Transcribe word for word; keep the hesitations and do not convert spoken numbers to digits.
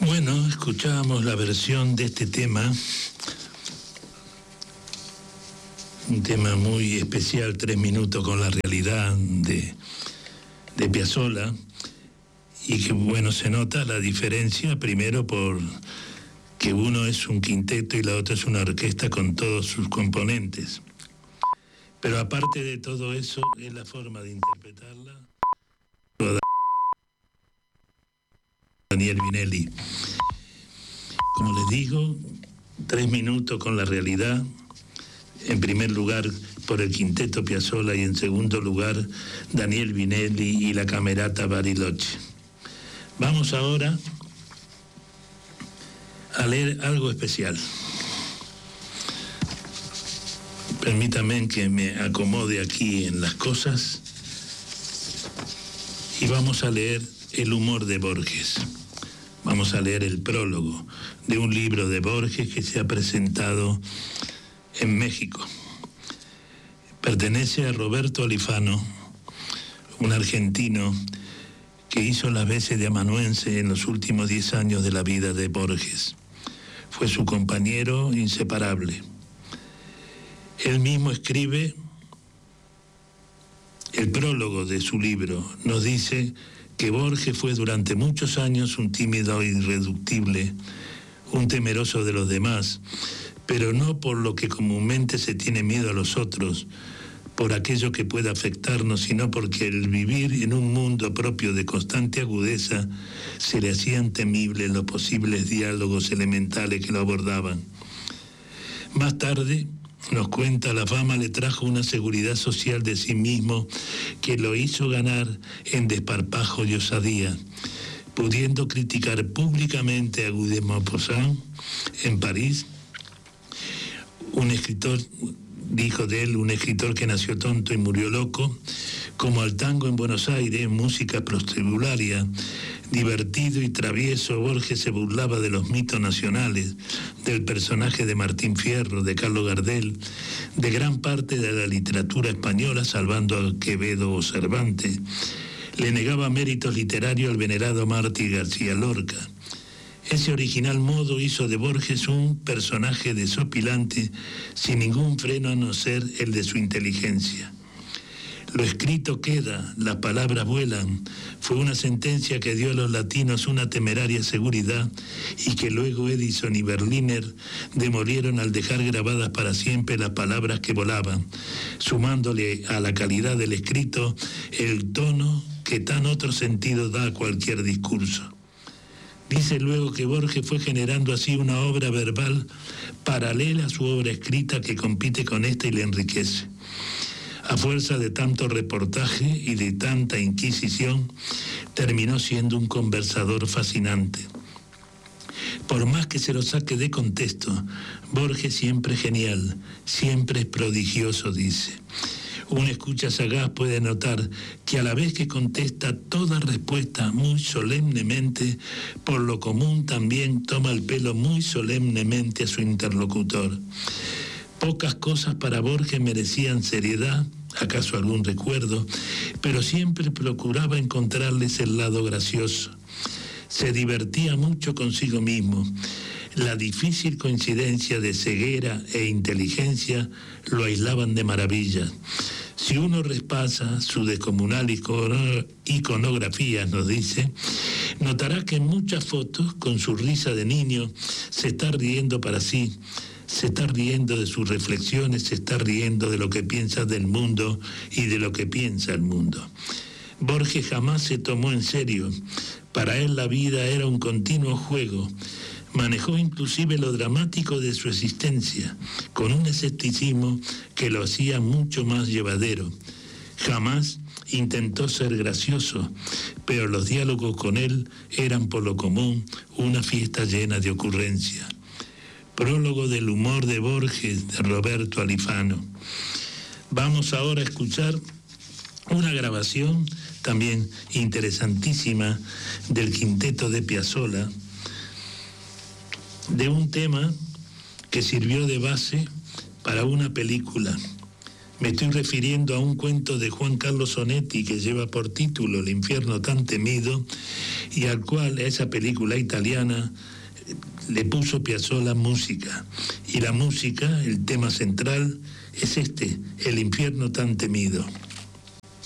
Bueno, escuchábamos la versión de este tema, un tema muy especial, Tres minutos con la realidad de, de Piazzolla, y que bueno, se nota la diferencia, primero por que uno es un quinteto y la otra es una orquesta con todos sus componentes. Pero aparte de todo eso, es la forma de interpretarla. Daniel Vinelli. Como les digo, tres minutos con la realidad. En primer lugar, por el quinteto Piazzolla, y en segundo lugar, Daniel Vinelli y la Camerata Bariloche. Vamos ahora a leer algo especial. Permítanme que me acomode aquí en las cosas y vamos a leer El humor de Borges. Vamos a leer el prólogo de un libro de Borges que se ha presentado en México. Pertenece a Roberto Alifano, un argentino que hizo las veces de amanuense en los últimos diez años de la vida de Borges. Fue su compañero inseparable. Él mismo escribe el prólogo de su libro. Nos dice que Borges fue durante muchos años un tímido e irreductible, un temeroso de los demás, pero no por lo que comúnmente se tiene miedo a los otros, por aquello que pueda afectarnos, sino porque el vivir en un mundo propio de constante agudeza se le hacían temibles los posibles diálogos elementales que lo abordaban. Más tarde, nos cuenta, la fama le trajo una seguridad social de sí mismo que lo hizo ganar en desparpajo y osadía, pudiendo criticar públicamente a Guy de Maupassant en París, un escritor, dijo de él, un escritor que nació tonto y murió loco, como al tango en Buenos Aires, música prostibularia. Divertido y travieso, Borges se burlaba de los mitos nacionales, del personaje de Martín Fierro, de Carlos Gardel, de gran parte de la literatura española, salvando a Quevedo o Cervantes. Le negaba méritos literarios al venerado Mártir García Lorca. Ese original modo hizo de Borges un personaje desopilante, sin ningún freno a no ser el de su inteligencia. Lo escrito queda, las palabras vuelan, fue una sentencia que dio a los latinos una temeraria seguridad y que luego Edison y Berliner demolieron al dejar grabadas para siempre las palabras que volaban, sumándole a la calidad del escrito el tono que tan otro sentido da a cualquier discurso. Dice luego que Borges fue generando así una obra verbal paralela a su obra escrita que compite con esta y le enriquece. A fuerza de tanto reportaje y de tanta inquisición, terminó siendo un conversador fascinante. Por más que se lo saque de contexto, Borges siempre es genial, siempre es prodigioso, dice. Un escucha sagaz puede notar que a la vez que contesta toda respuesta muy solemnemente, por lo común también toma el pelo muy solemnemente a su interlocutor. Pocas cosas para Borges merecían seriedad, acaso algún recuerdo, pero siempre procuraba encontrarles el lado gracioso. Se divertía mucho consigo mismo. La difícil coincidencia de ceguera e inteligencia lo aislaban de maravilla. Si uno repasa su descomunal iconografía, nos dice, notará que en muchas fotos, con su risa de niño, se está riendo para sí, se está riendo de sus reflexiones, se está riendo de lo que piensa del mundo y de lo que piensa el mundo. Borges jamás se tomó en serio. Para él la vida era un continuo juego. Manejó inclusive lo dramático de su existencia, con un escepticismo que lo hacía mucho más llevadero. Jamás intentó ser gracioso, pero los diálogos con él eran por lo común una fiesta llena de ocurrencias. Prólogo del humor de Borges, de Roberto Alifano. Vamos ahora a escuchar una grabación también interesantísima del quinteto de Piazzolla, de un tema que sirvió de base para una película Me estoy refiriendo a un cuento de Juan Carlos Onetti que lleva por título El infierno tan temido, y al cual esa película italiana le puso Piazzolla música. Y la música, el tema central, es este, El infierno tan temido.